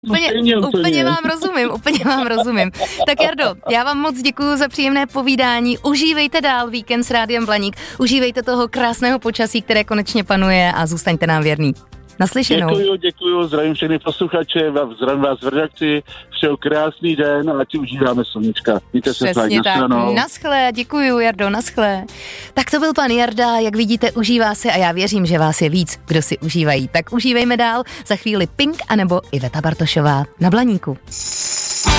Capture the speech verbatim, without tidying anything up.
Úplně, úplně vám rozumím, úplně vám rozumím. Tak Jardo, já vám moc děkuju za příjemné povídání. Užívejte dál víkend s Rádiem Blaník. Užívejte toho krásného počasí, které konečně panuje a zůstaňte nám věrný. Naslyšenou. Děkuju, děkuju, zdravím všechny posluchače, zdravím vás v redakci, přeju krásný den a ať užíváme sluníčka. Mějte se přesně tak, naschle, děkuju Jardo, naschle. Tak to byl pan Jarda, jak vidíte, užívá se a já věřím, že vás je víc, kdo si užívají. Tak užívejme dál, za chvíli Pink anebo Iveta Bartošová na Blaníku.